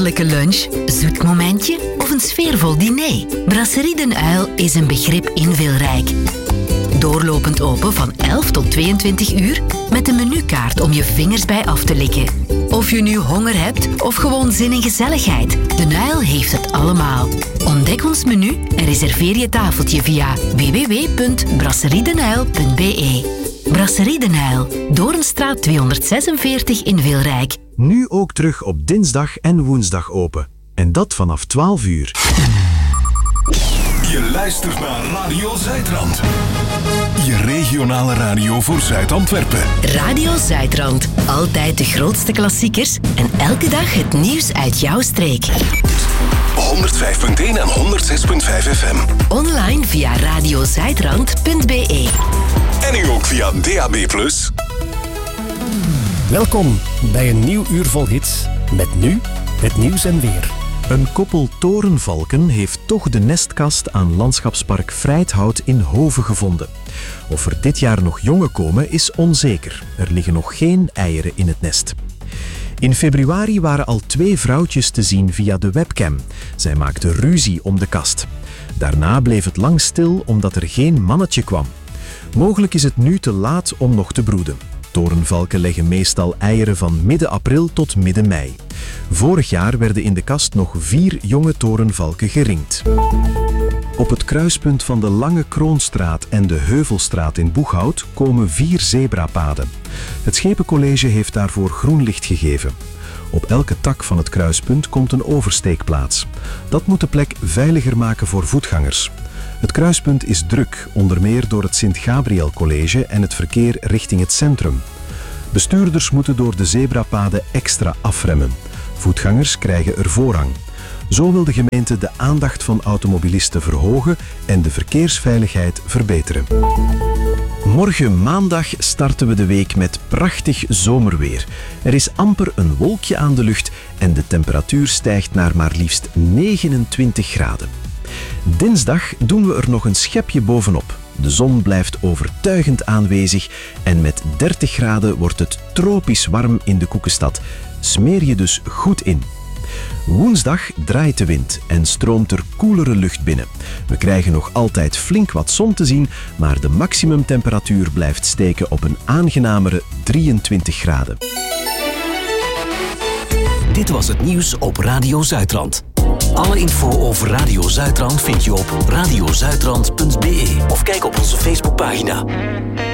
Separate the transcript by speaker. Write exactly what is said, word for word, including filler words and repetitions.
Speaker 1: heerlijke lunch, zoet momentje of een sfeervol diner? Brasserie Den Uil is een begrip in Wilrijk. Doorlopend open van elf tot tweeëntwintig uur met een menukaart om je vingers bij af te likken. Of je nu honger hebt of gewoon zin in gezelligheid, Den Uil heeft het allemaal. Ontdek ons menu en reserveer je tafeltje via w w w punt brasseriedenuil punt b e. Brasserie Den Uil, Doornstraat tweehonderdzesenveertig in Wilrijk.
Speaker 2: Nu ook terug op dinsdag en woensdag open. En dat vanaf twaalf uur.
Speaker 3: Je luistert naar Radio Zuidrand. Je regionale radio voor Zuid-Antwerpen.
Speaker 1: Radio Zuidrand. Altijd de grootste klassiekers en elke dag het nieuws uit jouw streek.
Speaker 3: honderdvijf punt één en honderdzes punt vijf F M.
Speaker 1: Online via radiozuidrand punt b e.
Speaker 3: En nu ook via D A B plus.
Speaker 4: Welkom bij een nieuw uur vol hits. Met nu het nieuws en weer.
Speaker 2: Een koppel torenvalken heeft toch de nestkast aan Landschapspark Vrijthout in Hoven gevonden. Of er dit jaar nog jongen komen is onzeker. Er liggen nog geen eieren in het nest. In februari waren al twee vrouwtjes te zien via de webcam. Zij maakten ruzie om de kast. Daarna bleef het lang stil omdat er geen mannetje kwam. Mogelijk is het nu te laat om nog te broeden. Torenvalken leggen meestal eieren van midden april tot midden mei. Vorig jaar werden in de kast nog vier jonge torenvalken geringd. Op het kruispunt van de Lange Kroonstraat en de Heuvelstraat in Boeghout komen vier zebrapaden. Het Schepencollege heeft daarvoor groen licht gegeven. Op elke tak van het kruispunt komt een oversteekplaats. Dat moet de plek veiliger maken voor voetgangers. Het kruispunt is druk, onder meer door het Sint-Gabriel College en het verkeer richting het centrum. Bestuurders moeten door de zebrapaden extra afremmen. Voetgangers krijgen er voorrang. Zo wil de gemeente de aandacht van automobilisten verhogen en de verkeersveiligheid verbeteren. Morgen maandag starten we de week met prachtig zomerweer. Er is amper een wolkje aan de lucht en de temperatuur stijgt naar maar liefst negenentwintig graden. Dinsdag doen we er nog een schepje bovenop. De zon blijft overtuigend aanwezig en met dertig graden wordt het tropisch warm in de Koekenstad. Smeer je dus goed in. Woensdag draait de wind en stroomt er koelere lucht binnen. We krijgen nog altijd flink wat zon te zien, maar de maximumtemperatuur blijft steken op een aangenamere drieëntwintig graden.
Speaker 5: Dit was het nieuws op Radio Zuidrand. Alle info over Radio Zuidrand vind je op radiozuidrand punt b e of kijk op onze Facebookpagina.